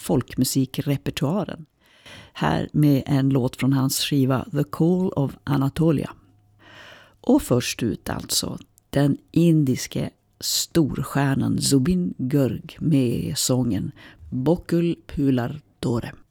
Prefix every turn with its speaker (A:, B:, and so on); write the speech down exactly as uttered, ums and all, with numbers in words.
A: folkmusikrepertoaren. Här med en låt från hans skiva The Call of Anatolia. Och först ut alltså den indiske storstjärnan Zubin Garg med sången Bokul Pular Dore.